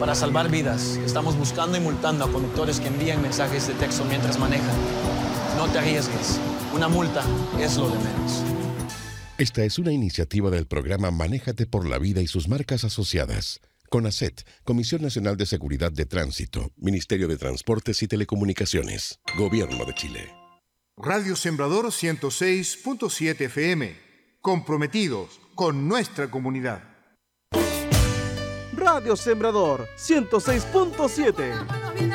Para salvar vidas, estamos buscando y multando a conductores que envían mensajes de texto mientras manejan. No te arriesgues. Una multa es lo de menos. Esta es una iniciativa del programa Manéjate por la Vida y sus marcas asociadas. CONACET, Comisión Nacional de Seguridad de Tránsito, Ministerio de Transportes y Telecomunicaciones, Gobierno de Chile. Radio Sembrador 106.7 FM, comprometidos con nuestra comunidad. Radio Sembrador 106.7.